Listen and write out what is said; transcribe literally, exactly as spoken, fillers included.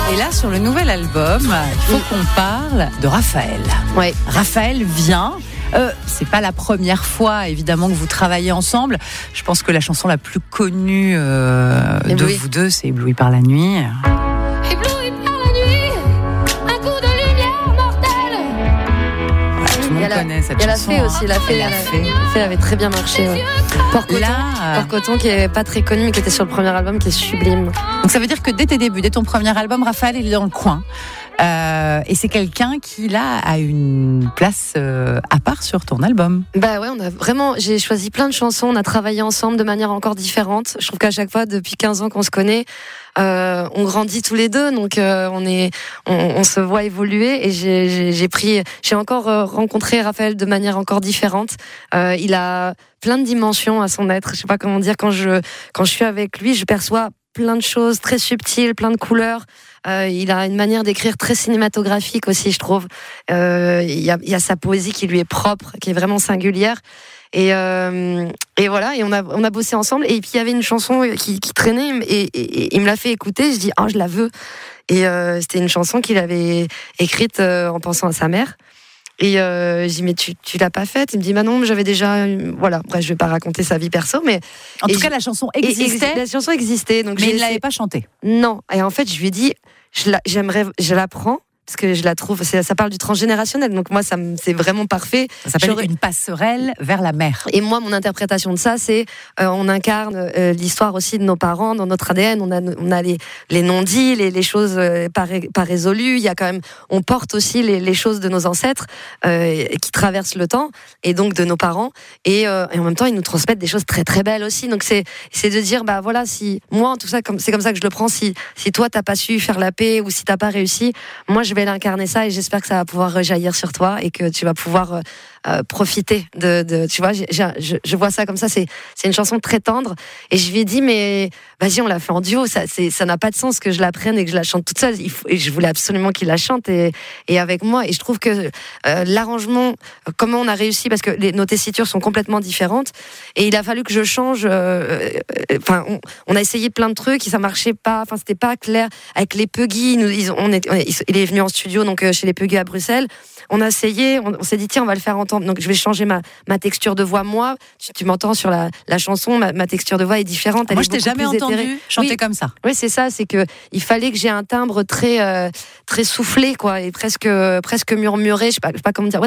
Et là, sur le nouvel album, il faut qu'on parle de Raphaël. Ouais. Raphaël vient. Euh, c'est pas la première fois, évidemment, que vous travaillez ensemble. Je pense que la chanson la plus connue euh, de vous deux, c'est Ébloui par la nuit. Ébloui par la nuit, un coup de lumière mortelle. Voilà, tout le monde connaît cette elle chanson. Elle a fait aussi, elle a fait, elle a fait. Elle avait très bien marché. Ouais. Port Coton, Là, Port Coton, qui est pas très connu, mais qui était sur le premier album, qui est sublime. Donc ça veut dire que dès tes débuts, dès ton premier album, Raphaël, il est dans le coin. Euh, et c'est quelqu'un qui là a une place euh, à part sur ton album. Bah ouais, on a vraiment, j'ai choisi plein de chansons, on a travaillé ensemble de manière encore différente. Je trouve qu'à chaque fois, depuis quinze ans qu'on se connaît, euh, on grandit tous les deux, donc euh, on est, on, on se voit évoluer. Et j'ai, j'ai, j'ai pris, j'ai encore euh, rencontré Raphaël de manière encore différente. Euh, il a plein de dimensions à son être. Je sais pas comment dire. Quand je, quand je suis avec lui, je perçois plein de choses très subtiles, plein de couleurs. Euh, il a une manière d'écrire très cinématographique aussi, je trouve. Euh, il y a, il y a sa poésie qui lui est propre, qui est vraiment singulière. Et, euh, et voilà, et on a, on a bossé ensemble. Et puis il y avait une chanson qui, qui traînait et, et, et il me l'a fait écouter. Je dis, oh, je la veux. Et euh, c'était une chanson qu'il avait écrite euh, en pensant à sa mère. Et euh, je dis mais tu tu l'as pas faite? Il me dit bah non, j'avais déjà voilà. Bref, je vais pas raconter sa vie perso, mais en tout cas la chanson existait. Et, la chanson existait, donc mais il l'avait pas chantée. Non. Et en fait, je lui ai dit je la, j'aimerais, je la prends. Parce que je la trouve, c'est, ça parle du transgénérationnel, donc moi ça c'est vraiment parfait. Ça s'appelle J'aurais... une passerelle vers la mer. Et moi mon interprétation de ça, c'est euh, on incarne euh, l'histoire aussi de nos parents dans notre A D N. On a on a les les non-dits, les les choses euh, pas ré, pas résolues. Il y a quand même, on porte aussi les les choses de nos ancêtres euh, qui traversent le temps et donc de nos parents. Et, euh, et en même temps ils nous transmettent des choses très très belles aussi. Donc c'est c'est de dire bah voilà, si moi en tout ça comme c'est comme ça que je le prends. Si si toi t'as pas su faire la paix ou si t'as pas réussi, moi je vais l'incarner ça et j'espère que ça va pouvoir rejaillir sur toi et que tu vas pouvoir euh, euh, profiter de, de tu vois, j'ai, je, je vois ça comme ça. C'est c'est une chanson très tendre et je lui ai dit mais vas-y, on l'a fait en duo. Ça c'est ça n'a pas de sens que je la prenne et que je la chante toute seule. Il faut, et je voulais absolument qu'il la chante et et avec moi. Et je trouve que euh, l'arrangement, comment on a réussi, parce que les, nos tessitures sont complètement différentes et il a fallu que je change. Enfin, euh, euh, on, on a essayé plein de trucs et ça marchait pas. Enfin, c'était pas clair avec les Puggy. Nous, ils, on est, il est venu en studio donc euh, chez les Puggy à Bruxelles. On a essayé, on, on s'est dit tiens on va le faire entendre. Donc je vais changer ma ma texture de voix. Moi, tu, tu m'entends sur la la chanson, ma, ma texture de voix est différente. Elle Moi est je t'ai jamais entendu éthérée. chanter oui. comme ça. Oui c'est ça, c'est que il fallait que j'ai un timbre très euh, très soufflé quoi et presque presque murmuré. Je sais pas, je sais pas comment dire. Ouais,